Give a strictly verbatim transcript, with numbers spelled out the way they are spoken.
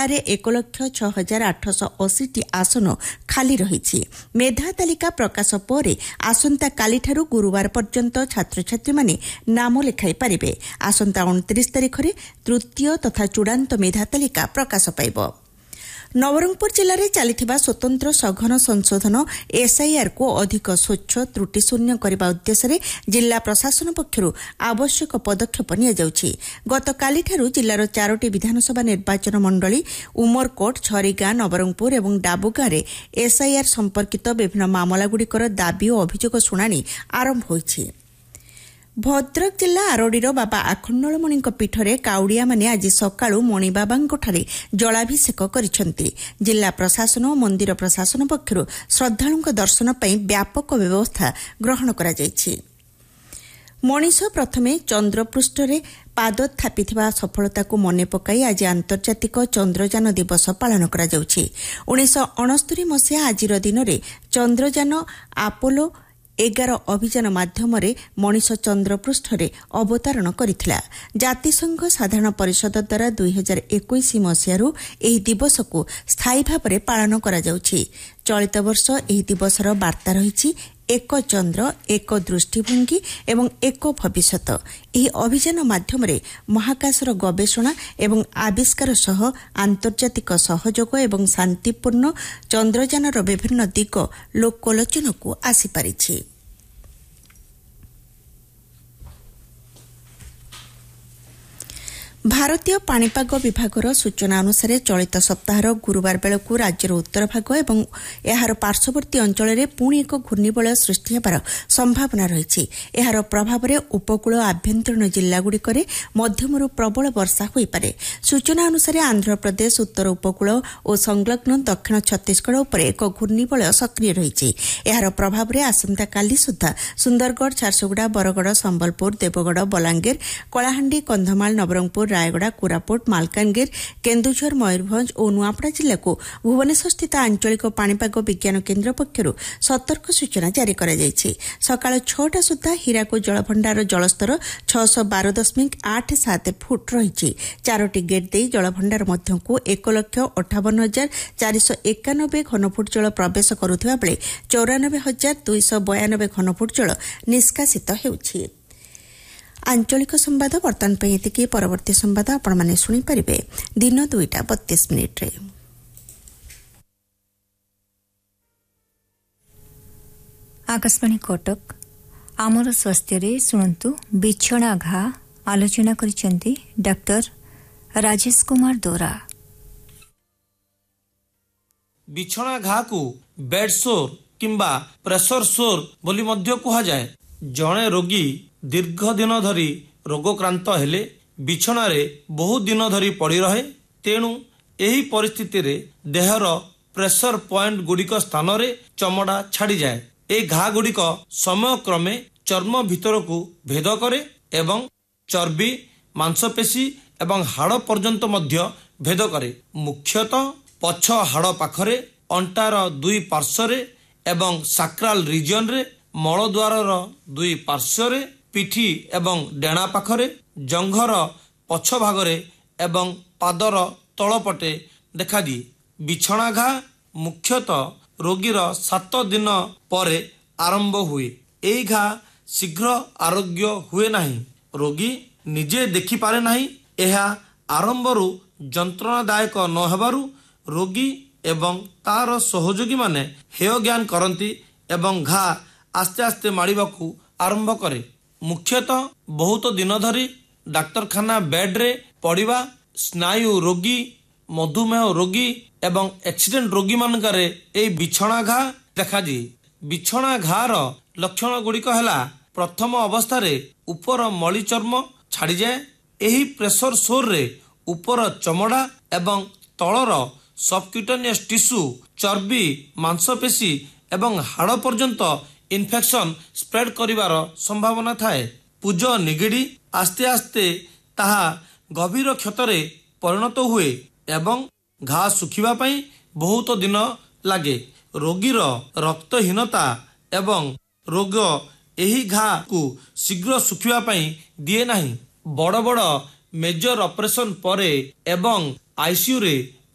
ଜିଲ୍ଲାରେ ଏକ ଲକ୍ଷ ଛଅ ହଜାର ଆଠଶହ ଅଶୀଟି ଆସନ ଖାଲି ରହିଛି। ମେଧା ତାଲିକା ପ୍ରକାଶ ପରେ ଆସନ୍ତାକାଲିଠାରୁ ଗୁରୁବାର ପର୍ଯ୍ୟନ୍ତ ଛାତ୍ରଛାତ୍ରୀମାନେ ନାମ ଲେଖାଇ ପାରିବେ। ଆସନ୍ତା ଅଣତିରିଶ ତାରିଖରେ ତୃତୀୟ ତଥା ଚୂଡ଼ାନ୍ତ ମେଧା ତାଲିକା ପ୍ରକାଶ ପାଇବ। ନବରଙ୍ଗପୁର ଜିଲ୍ଲାରେ ଚାଲିଥିବା ସ୍ୱତନ୍ତ୍ର ସଘନ ସଂଶୋଧନ ଏସ୍ଆଇଆର୍କୁ ଅଧିକ ସ୍ୱଚ୍ଛ ତ୍ରୁଟିଶୂନ୍ୟ କରିବା ଉଦ୍ଦେଶ୍ୟରେ ଜିଲ୍ଲା ପ୍ରଶାସନ ପକ୍ଷରୁ ଆବଶ୍ୟକ ପଦକ୍ଷେପ ନିଆଯାଉଛି। ଗତକାଲିଠାରୁ ଜିଲ୍ଲାର ଚାରୋଟି ବିଧାନସଭା ନିର୍ବାଚନ ମଣ୍ଡଳୀ ଉମରକୋଟ, ଝରିଗାଁ, ନବରଙ୍ଗପୁର ଏବଂ ଡାବୁଗାଁରେ ଏସ୍ଆଇଆର୍ ସମ୍ପର୍କିତ ବିଭିନ୍ନ ମାମଲାଗୁଡ଼ିକର ଦାବି ଓ ଅଭିଯୋଗ ଶୁଣାଣି ଆରମ୍ଭ ହୋଇଛି। ଭଦ୍ରକ ଜିଲ୍ଲା ଆରଡିର ବାବା ଆଖଣ୍ଡଳମଣିଙ୍କ ପୀଠରେ କାଉଡ଼ିଆମାନେ ଆଜି ସକାଳୁ ମଣିବାବାଙ୍କଠାରେ ଜଳାଭିଷେକ କରିଛନ୍ତି। ଜିଲ୍ଲା ପ୍ରଶାସନ ଓ ମନ୍ଦିର ପ୍ରଶାସନ ପକ୍ଷରୁ ଶ୍ରଦ୍ଧାଳୁଙ୍କ ଦର୍ଶନ ପାଇଁ ବ୍ୟାପକ ବ୍ୟବସ୍ଥା ଗ୍ରହଣ କରାଯାଇଛି। ମଣିଷ ପ୍ରଥମେ ଚନ୍ଦ୍ରପୃଷ୍ଠରେ ପାଦ ଥାପିଥିବା ସଫଳତାକୁ ମନେ ପକାଇ ଆଜି ଆନ୍ତର୍ଜାତିକ ଚନ୍ଦ୍ରଯାନ ଦିବସ ପାଳନ କରାଯାଉଛି। ଉଣେଇଶହ ଅଣସ୍ତରୀ ମସିହା ଆଜିର ଦିନରେ ଚନ୍ଦ୍ରଯାନ ଆପୋଲୋ ଏଗାର ଅଭିଯାନ ମାଧ୍ୟମରେ ମଣିଷ ଚନ୍ଦ୍ରପୃଷ୍ଠରେ ଅବତରଣ କରିଥିଲା। ଜାତିସଂଘ ସାଧାରଣ ପରିଷଦ ଦ୍ୱାରା ଦୁଇ ହଜାର ଏକୋଇଶ ମସିହାରୁ ଏହି ଦିବସକୁ ସ୍ଥାୟୀ ଭାବରେ ପାଳନ କରାଯାଉଛି। ଚଳିତ ବର୍ଷ ଏହି ଦିବସର ବାର୍ତ୍ତା ରହିଛି ଏକ ଚନ୍ଦ୍ର, ଏକ ଦୃଷ୍ଟିଭଙ୍ଗୀ ଏବଂ ଏକ ଭବିଷ୍ୟତ। ଏହି ଅଭିଯାନ ମାଧ୍ୟମରେ ମହାକାଶର ଗବେଷଣା ଏବଂ ଆବିଷ୍କାର ସହ ଆନ୍ତର୍ଜାତିକ ସହଯୋଗ ଏବଂ ଶାନ୍ତିପୂର୍ଣ୍ଣ ଚନ୍ଦ୍ରଯାନର ବିଭିନ୍ନ ଦିଗ ଲୋକଲୋଚନକୁ ଆସିପାରିଛି। ଭାରତୀୟ ପାଣିପାଗ ବିଭାଗର ସୂଚନା ଅନୁସାରେ ଚଳିତ ସପ୍ତାହର ଗୁରୁବାର ବେଳକୁ ରାଜ୍ୟର ଉତ୍ତର ଭାଗ ଏବଂ ଏହାର ପାର୍ଶ୍ୱବର୍ତ୍ତୀ ଅଞ୍ଚଳରେ ପୁଣି ଏକ ଘୂର୍ଣ୍ଣିବଳୟ ସୃଷ୍ଟି ହେବାର ସମ୍ଭାବନା ରହିଛି। ଏହାର ପ୍ରଭାବରେ ଉପକୂଳ ଆଭ୍ୟନ୍ତରୀଣ ଜିଲ୍ଲାଗୁଡ଼ିକରେ ମଧ୍ୟମରୁ ପ୍ରବଳ ବର୍ଷା ହୋଇପାରେ। ସୂଚନା ଅନୁସାରେ ଆନ୍ଧ୍ରପ୍ରଦେଶ ଉତ୍ତର ଉପକୂଳ ଓ ସଂଲଗ୍ନ ଦକ୍ଷିଣ ଛତିଶଗଡ଼ ଉପରେ ଏକ ଘୂର୍ଣ୍ଣିବଳୟ ସକ୍ରିୟ ରହିଛି। ଏହାର ପ୍ରଭାବରେ ଆସନ୍ତାକାଲି ସୁଦ୍ଧା ସୁନ୍ଦରଗଡ଼, ଝାରସୁଗୁଡ଼ା, ବରଗଡ଼, ସମ୍ବଲପୁର, ଦେବଗଡ଼, ବଲାଙ୍ଗୀର, କଳାହାଣ୍ଡି, କନ୍ଧମାଳ, ନବରଙ୍ଗପୁର, ରାୟଗଡ଼ା, କୋରାପୁଟ, ମାଲକାନଗିରି, କେନ୍ଦୁଝର, ମୟୂରଭଞ୍ଜ ଓ ନୂଆପଡ଼ା ଜିଲ୍ଲାକୁ ଭୁବନେଶ୍ୱରସ୍ଥିତ ଆଞ୍ଚଳିକ ପାଣିପାଗ ବିଜ୍ଞାନ କେନ୍ଦ୍ର ପକ୍ଷରୁ ସତର୍କ ସୂଚନା ଜାରି କରାଯାଇଛି। ସକାଳ ଛଅଟା ସୁଦ୍ଧା ହୀରାକୁଦ ଜଳଭଣ୍ଡାରର ଜଳସ୍ତର ଛଅଶହ ବାର ଦଶମିକ ଆଠ ସାତ ଫୁଟ ରହିଛି। ଚାରୋଟି ଗେଟ୍ ଦେଇ ଜଳଭଣ୍ଡାର ମଧ୍ୟକୁ ଏକ ଲକ୍ଷ ଅଠାବନ ହଜାର ଚାରିଶହ ଏକାନବେ ଘନଫୁଟ ଜଳ ପ୍ରବେଶ କରୁଥିବା ବେଳେ ଚଉରାନବେ ହଜାର ଦୁଇଶହ ବୟାନବେ ଘନଫୁଟ ଜଳ ନିଷ୍କାସିତ ହେଉଛି। ଆଞ୍ଚଳିକ ସମ୍ବାଦ ବର୍ତ୍ତମାନ ପାଇଁ ଏତିକି। ପରବର୍ତ୍ତୀ ସମ୍ବାଦ ଆପଣମାନେ ଶୁଣିପାରିବେ ଦିନ ଦୁଇଟା ବତିଶ ମିନିଟ୍ରେ। ଆକାଶବାଣୀ କଟକ ଆମର ସ୍ୱାସ୍ଥ୍ୟରେ ଶୁଣନ୍ତୁ ବିଛଣା ଘା ଆଲୋଚନା କରିଛନ୍ତି ଡାକ୍ତର ରାଜେଶ କୁମାର ଦୋରା। ବିଛଣା ଘାକୁ ବେଡ୍ ସୋର୍ କିମ୍ବା ପ୍ରେସର ସୋର୍ ବୋଲି ମଧ୍ୟ କୁହାଯାଏ। ଜଣେ ରୋଗୀ ଦୀର୍ଘ ଦିନ ଧରି ରୋଗକ୍ରାନ୍ତ ହେଲେ ବିଛଣାରେ ବହୁ ଦିନ ଧରି ପଡ଼ି ରହେ। ତେଣୁ ଏହି ପରିସ୍ଥିତିରେ ଦେହର ପ୍ରେସର ପଏଣ୍ଟ ଗୁଡ଼ିକ ସ୍ଥାନରେ ଚମଡ଼ା ଛାଡ଼ିଯାଏ। ଏହି ଘା ଗୁଡ଼ିକ ସମୟକ୍ରମେ ଚର୍ମ ଭିତରକୁ ଭେଦ କରେ ଏବଂ ଚର୍ବି, ମାଂସପେଶୀ ଏବଂ ହାଡ଼ ପର୍ଯ୍ୟନ୍ତ ମଧ୍ୟ ଭେଦ କରେ। ମୁଖ୍ୟତଃ ପଛ ହାଡ଼ ପାଖରେ, ଅଣ୍ଟାର ଦୁଇ ପାର୍ଶ୍ୱରେ ଏବଂ ସାକ୍ରାଲ ରିଜିଅନରେ, ମଳଦ୍ୱାରର ଦୁଇ ପାର୍ଶ୍ୱରେ, ପିଠି ଏବଂ ଡେଣା ପାଖରେ, ଜଙ୍ଘର ପଛ ଭାଗରେ ଏବଂ ପାଦର ତଳପଟେ ଦେଖାଦିଏ। ବିଛଣା ଘା ମୁଖ୍ୟତଃ ରୋଗୀର ସାତ ଦିନ ପରେ ଆରମ୍ଭ ହୁଏ। ଏହି ଘା ଶୀଘ୍ର ଆରୋଗ୍ୟ ହୁଏ ନାହିଁ। ରୋଗୀ ନିଜେ ଦେଖିପାରେ ନାହିଁ। ଏହା ଆରମ୍ଭରୁ ଯନ୍ତ୍ରଣାଦାୟକ ନ ହେବାରୁ ରୋଗୀ ଏବଂ ତାର ସହଯୋଗୀମାନେ ହେୟ ଜ୍ଞାନ କରନ୍ତି ଏବଂ ଘା ଆସ୍ତେ ଆସ୍ତେ ମାଡ଼ିବାକୁ ଆରମ୍ଭ କରେ। ମୁଖ୍ୟତଃ ବହୁତ ଦିନ ଧରି ଡାକ୍ତରଖାନା ବେଡ୍ରେ ପଡ଼ିବା, ସ୍ନାୟୁ ରୋଗୀ, ମଧୁମେହ ରୋଗୀ ଏବଂ ଆକ୍ସିଡେଣ୍ଟ ରୋଗୀମାନଙ୍କରେ ଏହି ବିଛଣା ଘା ଦେଖାଦିଏ। ବିଛଣା ଘାର ଲକ୍ଷଣ ଗୁଡ଼ିକ ହେଲା, ପ୍ରଥମ ଅବସ୍ଥାରେ ଉପର ମଳି ଚର୍ମ ଛାଡ଼ିଯାଏ। ଏହି ପ୍ରେସର ସୋର୍ରେ ଉପର ଚମଡ଼ା ଏବଂ ତଳର ସବକ୍ୟୁଟାନିୟସ୍ ଟିସ୍ୟୁ, ଚର୍ବି, ମାଂସପେଶୀ ଏବଂ ହାଡ଼ ପର୍ଯ୍ୟନ୍ତ ଇନଫେକ୍ସନ ସ୍ପ୍ରେଡ୍ କରିବାର ସମ୍ଭାବନା ଥାଏ। ପୁଜ ନିଗିଡ଼ି ଆସ୍ତେ ଆସ୍ତେ ତାହା ଗଭୀର କ୍ଷତରେ ପରିଣତ ହୁଏ ଏବଂ ଘା ଶୁଖିବା ପାଇଁ ବହୁତ ଦିନ ଲାଗେ। ରୋଗୀର ରକ୍ତହୀନତା ଏବଂ ରୋଗ ଏହି ଘାକୁ ଶୀଘ୍ର ଶୁଖିବା ପାଇଁ ଦିଏ ନାହିଁ। ବଡ଼ ବଡ଼ ମେଜର ଅପରେସନ ପରେ ଏବଂ ଆଇସିୟୁରେ